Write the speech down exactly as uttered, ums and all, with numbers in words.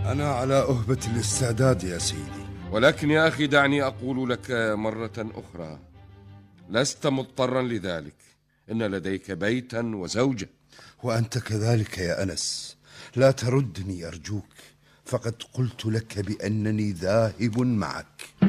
أنا على أهبة الاستعداد يا سيدي. ولكن يا أخي دعني أقول لك مرة أخرى، لست مضطرا لذلك، إن لديك بيتا وزوجة. وأنت كذلك يا أنس، لا تردني أرجوك، فقد قلت لك بأنني ذاهب معك.